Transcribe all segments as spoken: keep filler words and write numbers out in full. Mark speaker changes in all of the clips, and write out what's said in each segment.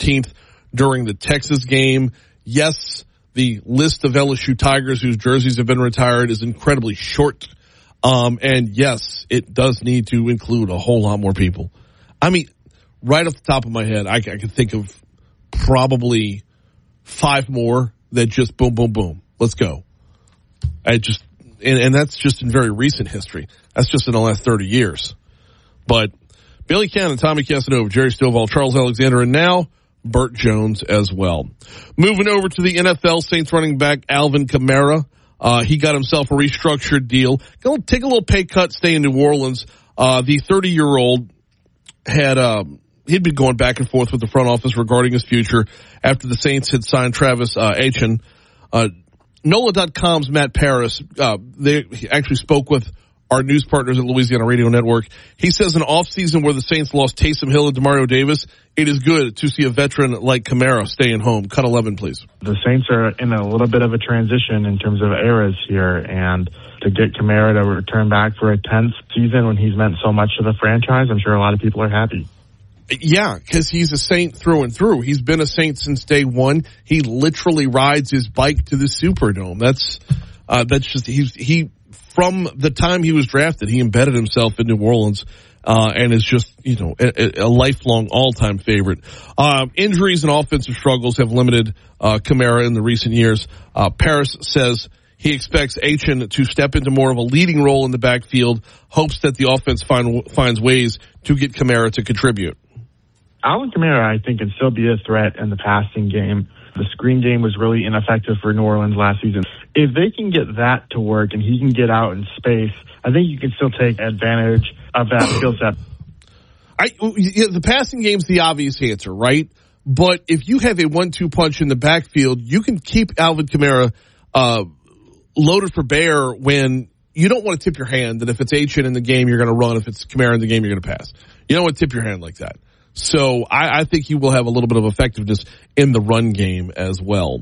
Speaker 1: thirteenth during the Texas game. Yes, the list of L S U Tigers whose jerseys have been retired is incredibly short. Um, and yes, it does need to include a whole lot more people. I mean, right off the top of my head, I, I can think of probably five more that just boom, boom, boom. Let's go. I just, and, and that's just in very recent history. That's just in the last thirty years. But Billy Cannon, Tommy Casanova, Jerry Stovall, Charles Alexander, and now Burt Jones as well. Moving over to the N F L, Saints running back Alvin Kamara. Uh, he got himself a restructured deal. Go take a little pay cut, stay in New Orleans. Uh, the thirty-year-old had, um, he'd been going back and forth with the front office regarding his future after the Saints had signed Travis uh, Etienne. Uh, N O L A dot com's Matt Paris, uh, they actually spoke with our news partners at Louisiana Radio Network. He says an offseason where the Saints lost Taysom Hill and DeMario Davis, it is good to see a veteran like Kamara staying home. Cut eleven, please.
Speaker 2: The Saints are in a little bit of a transition in terms of eras here, and to get Kamara to return back for a tenth season when he's meant so much to the franchise, I'm sure a lot of people are happy.
Speaker 1: Yeah, because he's a Saint through and through. He's been a Saint since day one. He literally rides his bike to the Superdome. That's uh, that's just he's he from the time he was drafted, he embedded himself in New Orleans uh, and is just you know a, a lifelong all-time favorite. Um, injuries and offensive struggles have limited uh, Kamara in the recent years. Uh, Paris says he expects Etienne to step into more of a leading role in the backfield. Hopes that the offense find, finds ways to get Kamara to contribute.
Speaker 2: Alvin Kamara, I think, can still be a threat in the passing game. The screen game was really ineffective for New Orleans last season. If they can get that to work and he can get out in space, I think you can still take advantage of that skill set.
Speaker 1: I, the passing game's the obvious answer, right? But if you have a one two punch in the backfield, you can keep Alvin Kamara uh, loaded for bear when you don't want to tip your hand that if it's Etienne in the game, you're going to run. If it's Kamara in the game, you're going to pass. You don't want to tip your hand like that. So I, I think he will have a little bit of effectiveness in the run game as well.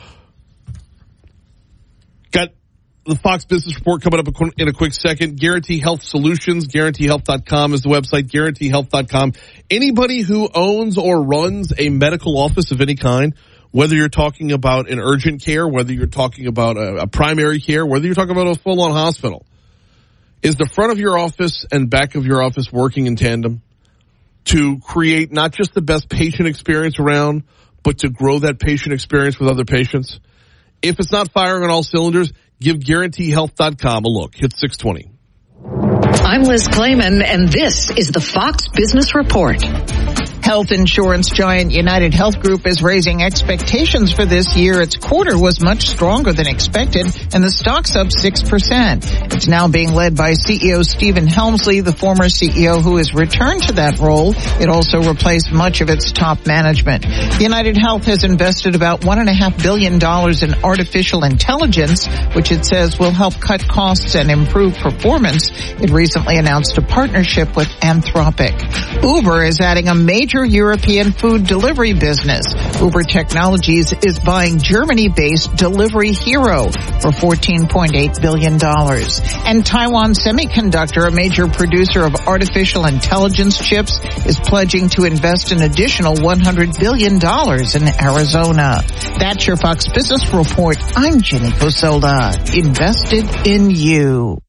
Speaker 1: Got the Fox Business Report coming up in a quick second. Guarantee Health Solutions, guarantee health dot com is the website, guarantee health dot com. Anybody who owns or runs a medical office of any kind, whether you're talking about an urgent care, whether you're talking about a, a primary care, whether you're talking about a full-on hospital, is the front of your office and back of your office working in tandem to create not just the best patient experience around, but to grow that patient experience with other patients? If it's not firing on all cylinders, give guarantee health dot com a look. Hit six twenty.
Speaker 3: I'm Liz Clayman, and this is the Fox Business Report. Health insurance giant United Health Group is raising expectations for this year. Its quarter was much stronger than expected, and the stock's up six percent. It's now being led by C E O Stephen Helmsley, the former C E O who has returned to that role. It also replaced much of its top management. United Health has invested about one point five billion dollars in artificial intelligence, which it says will help cut costs and improve performance. It recently announced a partnership with Anthropic. Uber is adding a major European food delivery business. Uber Technologies is buying Germany-based Delivery Hero for fourteen point eight billion dollars. And Taiwan Semiconductor, a major producer of artificial intelligence chips, is pledging to invest an additional one hundred billion dollars in Arizona. That's your Fox Business Report. I'm Jenny Poselda. Invested in you.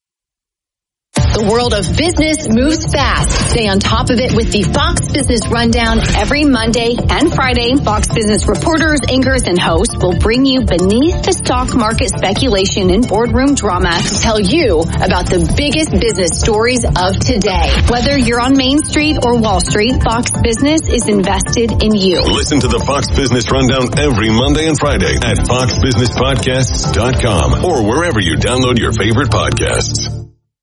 Speaker 4: The world of business moves fast. Stay on top of it with the Fox Business Rundown every Monday and Friday. Fox Business reporters, anchors, and hosts will bring you beneath the stock market speculation and boardroom drama to tell you about the biggest business stories of today. Whether you're on Main Street or Wall Street, Fox Business is invested in you.
Speaker 5: Listen to the Fox Business Rundown every Monday and Friday at fox business podcasts dot com or wherever you download your favorite podcasts.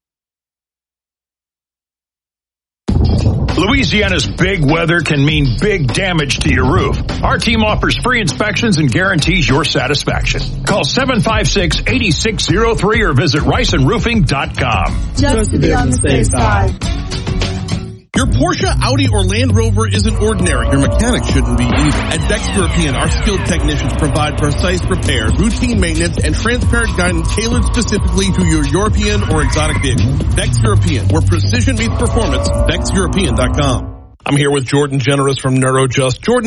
Speaker 6: Louisiana's big weather can mean big damage to your roof. Our team offers free inspections and guarantees your satisfaction. Call seven five six, eight six zero three or visit rice and roofing dot com.
Speaker 7: Just to be on the safe side.
Speaker 1: Your Porsche, Audi, or Land Rover isn't ordinary. Your mechanic shouldn't be either. At Bex European, our skilled technicians provide precise repairs, routine maintenance, and transparent guidance tailored specifically to your European or exotic vehicle. Bex European, where precision meets performance. Bex European dot com. I'm here with Jordan Generous from NeuroJust. Jordan,